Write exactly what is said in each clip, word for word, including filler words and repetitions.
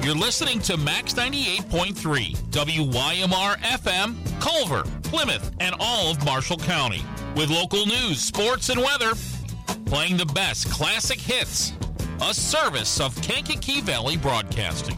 You're listening to Max ninety-eight point three, W Y M R F M, Culver, Plymouth, and all of Marshall County. With local news, sports, and weather, playing the best classic hits. A service of Kankakee Valley Broadcasting.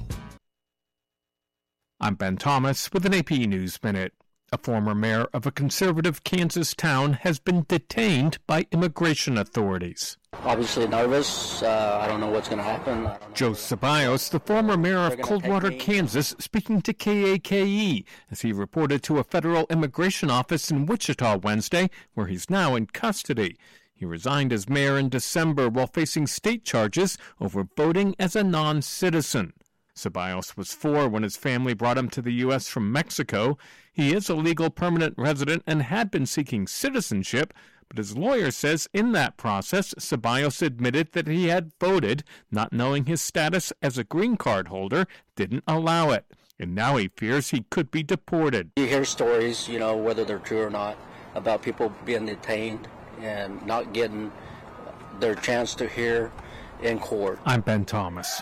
I'm Ben Thomas with an A P News Minute. A former mayor of a conservative Kansas town has been detained by immigration authorities. Obviously nervous. Uh, I don't know what's going to happen. Joe Ceballos, the former mayor of Coldwater, Kansas, speaking to K A K E as he reported to a federal immigration office in Wichita Wednesday, where he's now in custody. He resigned as mayor in December while facing state charges over voting as a non-citizen. Ceballos was four when his family brought him to the U S from Mexico. He is a legal permanent resident and had been seeking citizenship, but his lawyer says in that process, Ceballos admitted that he had voted, not knowing his status as a green card holder didn't allow it. And now he fears he could be deported. You hear stories, you know, whether they're true or not, about people being detained and not getting their chance to hear in court. I'm Ben Thomas.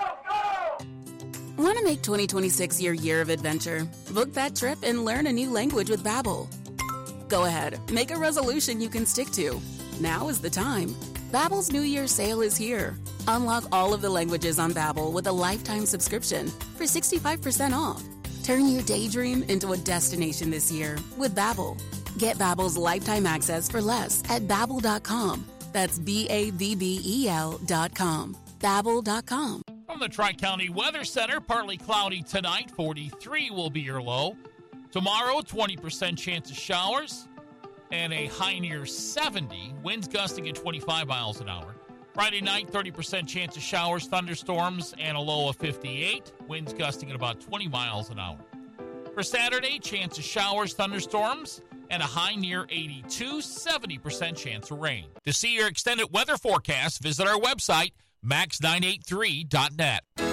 Want to make twenty twenty-six your year of adventure? Book that trip and learn a new language with Babbel. Go ahead, make a resolution you can stick to. Now is the time. Babbel's New Year sale is here. Unlock all of the languages on Babbel with a lifetime subscription for sixty-five percent off. Turn your daydream into a destination this year with Babbel. Get Babbel's lifetime access for less at Babbel dot com. That's B A B B E L dot com. Babbel dot com. From the Tri-County Weather Center, partly cloudy tonight, forty-three will be your low. Tomorrow, twenty percent chance of showers and a high near seventy, winds gusting at twenty-five miles an hour. Friday night, thirty percent chance of showers, thunderstorms, and a low of fifty-eight, winds gusting at about twenty miles an hour. For Saturday, chance of showers, thunderstorms, and a high near eighty-two, seventy percent chance of rain. To see your extended weather forecast, visit our website, max nine eight three dot net.